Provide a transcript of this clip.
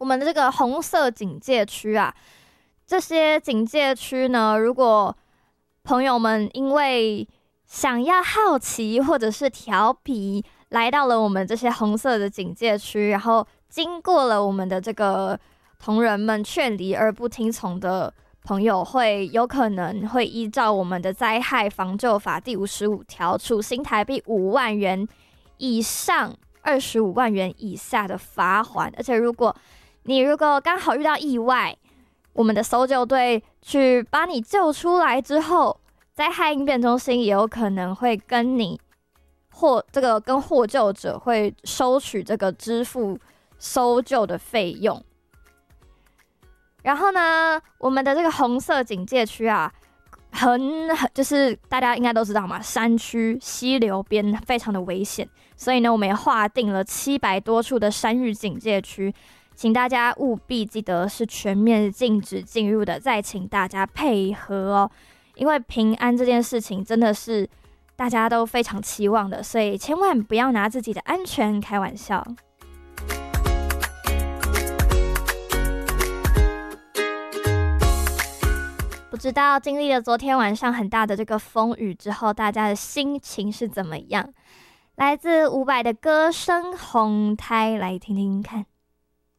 们的这个红色警戒区啊，这些警戒区呢，如果朋友们因为想要好奇或者是调皮，来到了我们这些红色的警戒区，然后经过了我们的这个同仁们劝离而不听从的朋友，会有可能会依照我们的灾害防救法第55条，处新台币5万元以上25万元以下的罚款。而且如果刚好遇到意外，我们的搜救队去把你救出来之后，灾害应变中心也有可能会跟跟获救者会收取这个支付搜救的费用。然后呢，我们的这个红色警戒区啊，就是大家应该都知道嘛，山区溪流边非常的危险，所以呢，我们也划定了700多处的山域警戒区，请大家务必记得是全面禁止进入的，再请大家配合哦。因为平安这件事情真的是大家都非常期望的，所以千万不要拿自己的安全开玩笑。不知道经历了昨天晚上很大的这个风雨之后，大家的心情是怎么样？来自伍佰的歌声《红胎》，来听听看。